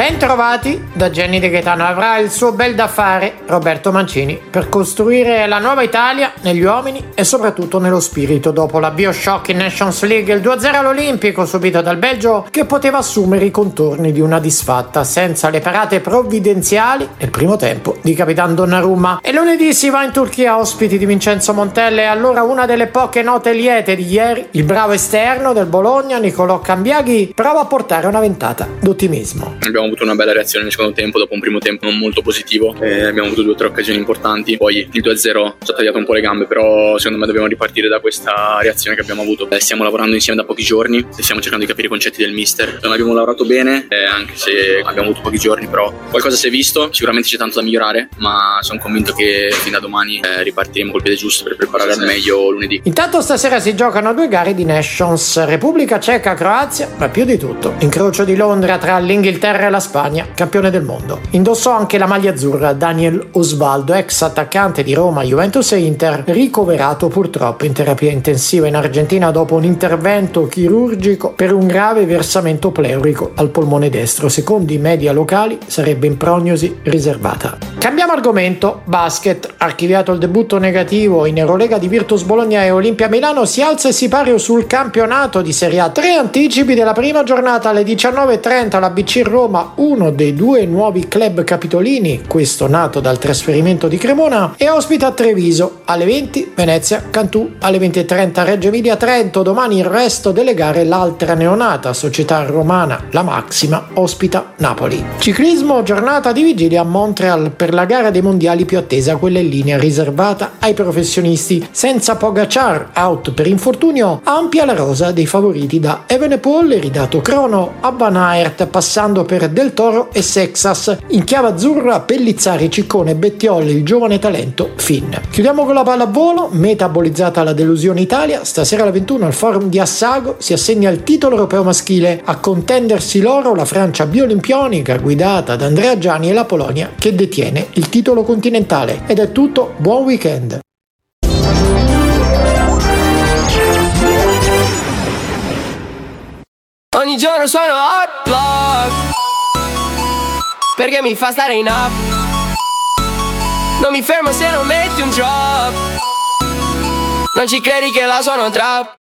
Bentrovati da Jenny De Gaetano. Avrà il suo bel da fare Roberto Mancini per costruire la nuova Italia negli uomini e soprattutto nello spirito dopo la Bioshock in Nations League, il 2-0 all'Olimpico subito dal Belgio che poteva assumere i contorni di una disfatta senza le parate provvidenziali nel primo tempo di Capitan Donnarumma. E lunedì si va in Turchia ospiti di Vincenzo Montella e allora una delle poche note liete di ieri, il bravo esterno del Bologna Nicolò Cambiaghi prova a portare una ventata d'ottimismo. Abbiamo avuto una bella reazione nel secondo tempo dopo un primo tempo non molto positivo, abbiamo avuto 2 o 3 occasioni importanti, poi il 2-0 ci ha tagliato un po' le gambe, però secondo me dobbiamo ripartire da questa reazione che abbiamo avuto. Stiamo lavorando insieme da pochi giorni e stiamo cercando di capire i concetti del mister. Non abbiamo lavorato bene, anche se abbiamo avuto pochi giorni, però qualcosa si è visto, sicuramente c'è tanto da migliorare, ma sono convinto che fin da domani ripartiremo col piede giusto per preparare al meglio lunedì. Intanto stasera si giocano 2 gare di Nations, Repubblica Ceca, Croazia, ma più di tutto incrocio di Londra tra l'Inghilterra e la Spagna, campione del mondo. Indossò anche la maglia azzurra Daniel Osvaldo, ex attaccante di Roma, Juventus e Inter, ricoverato purtroppo in terapia intensiva in Argentina dopo un intervento chirurgico per un grave versamento pleurico al polmone destro. Secondo i media locali sarebbe in prognosi riservata. Cambiamo argomento, basket. Archiviato il debutto negativo in Eurolega di Virtus Bologna e Olimpia Milano, si alza e si pari sul campionato di Serie A. 3 anticipi della prima giornata alle 19:30 la BC Roma, uno dei 2 nuovi club capitolini, questo nato dal trasferimento di Cremona, e ospita Treviso. Alle 20 Venezia Cantù, alle 20:30 Reggio Emilia Trento. Domani il resto delle gare, l'altra neonata società romana, la Maxima, ospita Napoli. Ciclismo, giornata di vigilia a Montreal per la gara dei mondiali più attesa, quella in linea riservata ai professionisti. Senza Pogacar, out per infortunio, ampia la rosa dei favoriti da Evenepoel, ridato crono, a Van Aert, passando per Del Toro e Sexas. In chiave azzurra Pellizzari, Ciccone, Bettiolli, il giovane talento Finn. Chiudiamo con la pallavolo, metabolizzata la delusione Italia. Stasera alle 21 al forum di Assago si assegna il titolo europeo maschile. A contendersi l'oro la Francia biolimpionica guidata da Andrea Gianni e la Polonia che detiene il titolo continentale. Ed è tutto, buon weekend. Ogni giorno suono hot block perché mi fa stare in up. Non mi fermo se non metti un drop. Non ci credi che la suono trap.